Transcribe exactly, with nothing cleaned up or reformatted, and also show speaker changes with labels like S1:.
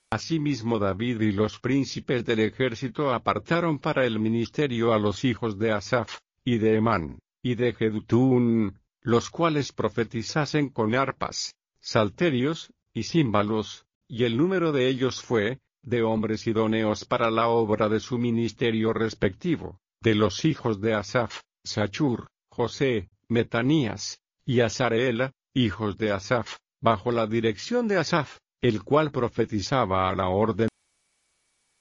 S1: Asimismo David y los príncipes del ejército apartaron para el ministerio a los hijos de Asaf, y de Emán, y de Jedutún, los cuales profetizasen con arpas, salterios, y címbalos, y el número de ellos fue, de hombres idóneos para la obra de su ministerio respectivo, de los hijos de Asaf, Sachur, José, Metanías, y Asareela, hijos de Asaf, bajo la dirección de Asaf, el cual profetizaba a la orden